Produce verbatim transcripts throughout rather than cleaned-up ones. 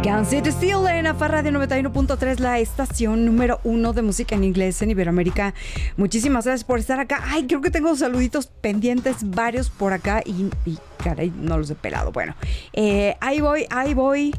Can't Sit Still en Alfa Radio noventa y uno punto tres, la estación número uno de música en inglés en Iberoamérica. Muchísimas gracias por estar acá. Ay, creo que tengo saluditos pendientes, varios por acá y, y caray, no los he pelado. Bueno, eh, ahí voy, ahí voy.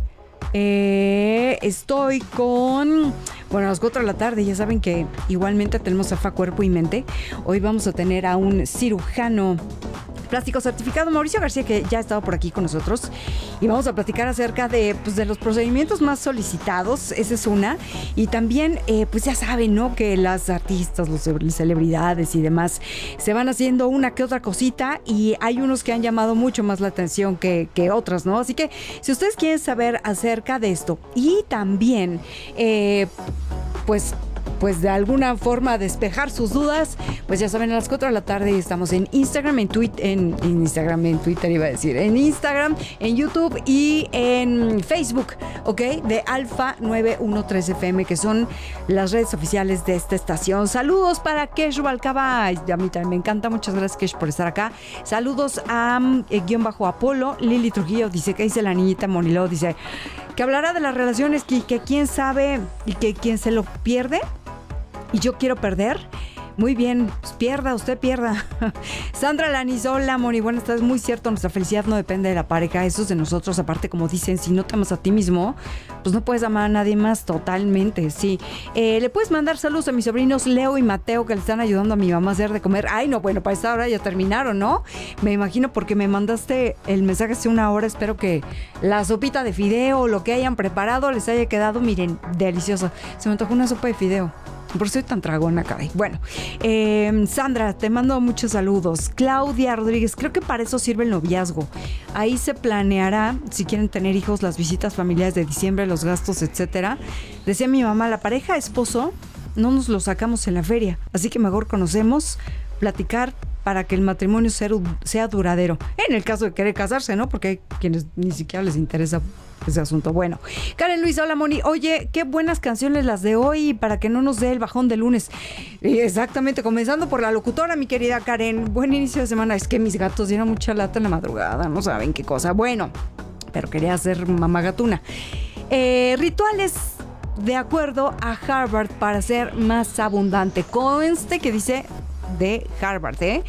Eh, estoy con... Bueno, a las cuatro de la tarde, ya saben que igualmente tenemos Alfa Cuerpo y Mente. Hoy vamos a tener a un cirujano plástico certificado, Mauricio García, que ya ha estado por aquí con nosotros, y vamos a platicar acerca de, pues, de los procedimientos más solicitados. Esa es una, y también eh, pues ya saben, ¿no?, que las artistas, los celebridades y demás se van haciendo una que otra cosita, y hay unos que han llamado mucho más la atención que, que otras, ¿no? Así que si ustedes quieren saber acerca de esto y también eh, pues pues de alguna forma despejar sus dudas, pues ya saben, a las cuatro de la tarde estamos en Instagram, en Twitter, en, en Instagram, en Twitter iba a decir, en Instagram, en YouTube y en Facebook, ¿ok? De Alfa noventa y tres F M, que son las redes oficiales de esta estación. Saludos para Kesh Balcaba, a mí también me encanta, muchas gracias Kesh por estar acá. Saludos a eh, guión bajo Apolo. Lili Trujillo dice, ¿qué dice la niñita Moniló? Dice que hablará de las relaciones, que, que quién sabe y que quién se lo pierde. Y yo quiero perder. Muy bien, pues pierda, usted pierda. Sandra Lanis, hola Moni, buenas tardes. Muy cierto, nuestra felicidad no depende de la pareja, eso es de nosotros. Aparte, como dicen, si no te amas a ti mismo, pues no puedes amar a nadie más. Totalmente, sí. Eh, le puedes mandar saludos a mis sobrinos Leo y Mateo, que le están ayudando a mi mamá a hacer de comer. Ay, no, bueno, para esta hora ya terminaron, ¿no? Me imagino, porque me mandaste el mensaje hace una hora. Espero que la sopita de fideo o lo que hayan preparado les haya quedado, miren, deliciosa. Se me antojó una sopa de fideo. Por eso soy tan tragona, caray. Bueno, eh, Sandra, te mando muchos saludos. Claudia Rodríguez, creo que para eso sirve el noviazgo. Ahí se planeará, si quieren tener hijos, las visitas familiares de diciembre, los gastos, etcétera. Decía mi mamá, la pareja, esposo, no nos lo sacamos en la feria. Así que mejor conocemos, platicar para que el matrimonio sea, sea duradero. En el caso de querer casarse, ¿no? Porque hay quienes ni siquiera les interesa ese asunto. Bueno, Karen Luisa, hola Moni. Oye, qué buenas canciones las de hoy para que no nos dé el bajón de lunes. Exactamente, comenzando por la locutora, mi querida Karen. Buen inicio de semana. Es que mis gatos dieron mucha lata en la madrugada, no saben qué cosa. Bueno, pero quería hacer mamá gatuna. Eh, rituales de acuerdo a Harvard para ser más abundante. Conste que dice de Harvard, ¿eh?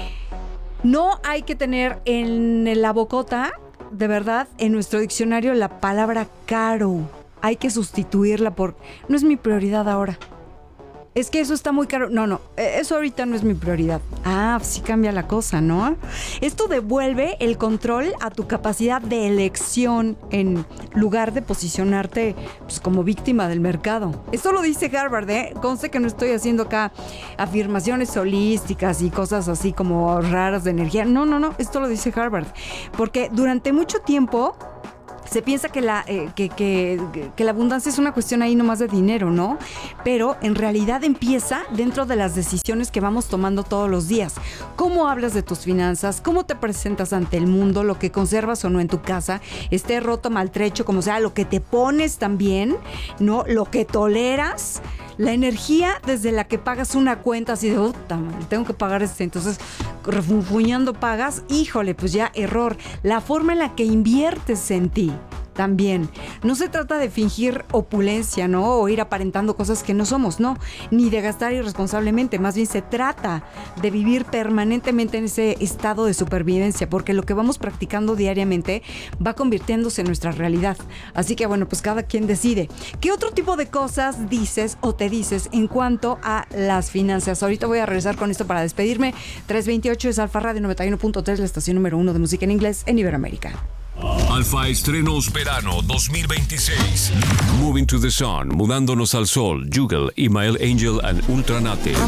No hay que tener en la bocota, de verdad, en nuestro diccionario la palabra caro. Hay que sustituirla por no es mi prioridad ahora. Es que eso está muy caro. No, no, eso ahorita no es mi prioridad. Ah, sí cambia la cosa, ¿no? Esto devuelve el control a tu capacidad de elección en lugar de posicionarte, pues, como víctima del mercado. Esto lo dice Harvard, ¿eh? Conste que no estoy haciendo acá afirmaciones holísticas y cosas así como raras de energía. No, no, no, esto lo dice Harvard. Porque durante mucho tiempo se piensa que la, eh, que, que, que la abundancia es una cuestión ahí nomás de dinero, ¿no? Pero en realidad empieza dentro de las decisiones que vamos tomando todos los días. Cómo hablas de tus finanzas, cómo te presentas ante el mundo, lo que conservas o no en tu casa, esté roto, maltrecho, como sea, lo que te pones también, ¿no? Lo que toleras. La energía desde la que pagas una cuenta así de, puta, tengo que pagar este, entonces refunfuñando pagas, híjole, pues ya error. La forma en la que inviertes en ti también. No se trata de fingir opulencia, ¿no? O ir aparentando cosas que no somos, no. Ni de gastar irresponsablemente. Más bien se trata de vivir permanentemente en ese estado de supervivencia, porque lo que vamos practicando diariamente va convirtiéndose en nuestra realidad. Así que, bueno, pues cada quien decide. ¿Qué otro tipo de cosas dices o te dices en cuanto a las finanzas? Ahorita voy a regresar con esto para despedirme. tres veintiocho es Alfa Radio noventa y uno punto tres, la estación número uno de música en inglés en Iberoamérica. Alfa Estrenos Verano dos mil veintiséis. Moving to the Sun, Mudándonos al Sol, Jugal, Ismael Angel and Ultranate.